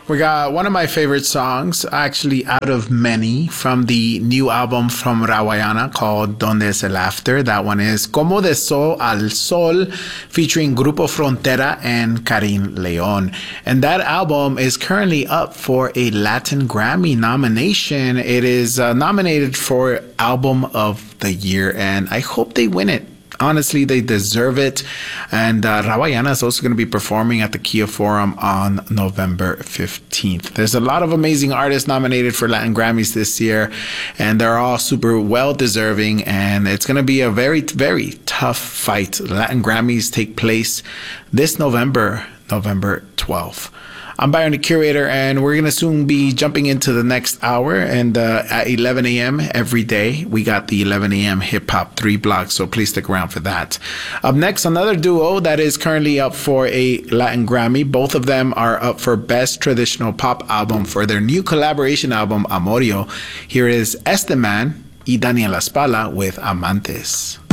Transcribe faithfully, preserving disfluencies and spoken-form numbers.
We got one of my favorite songs, actually out of many, from the new album from Rawayana called Donde es el After. That one is Como de Sol al Sol, featuring Grupo Frontera and Karin Leon. And that album is currently up for a Latin Grammy nomination. It is uh, nominated for Album of the Year, and I hope they win it. Honestly, they deserve it. And uh, Rawayana is also going to be performing at the Kia Forum on November fifteenth. There's a lot of amazing artists nominated for Latin Grammys this year, and they're all super well deserving. And it's going to be a very, very tough fight. Latin Grammys take place this November, November twelfth. I'm Byron, the Curator, and we're going to soon be jumping into the next hour. And uh, at eleven a.m. every day, we got the eleven a.m. Hip Hop three blocks, so please stick around for that. Up next, another duo that is currently up for a Latin Grammy. Both of them are up for Best Traditional Pop Album for their new collaboration album, Amorio. Here is Esteman y Daniela Spala with Amantes.